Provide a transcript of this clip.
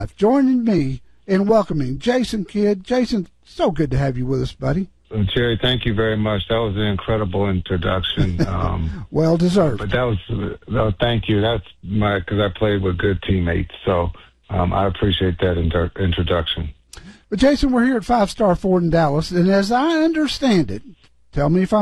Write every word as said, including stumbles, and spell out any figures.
joining me in welcoming Jason Kidd. Jason, so good to have you with us, buddy. Uh, Jerry, thank you very much. That was an incredible introduction. Um, well deserved. But that was, no, thank you. That's my, because I played with good teammates. So um, I appreciate that inter- introduction. But Jason, we're here at Five Star Ford in Dallas, and as I understand it, tell me if I'm